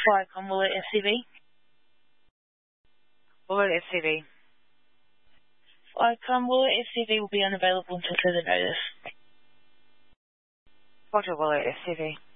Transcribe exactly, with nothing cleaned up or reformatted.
Viacom Wallet S C V. Wallet S C V. Viacom Wallet S C V will be unavailable until further notice. What a Wallet S C V?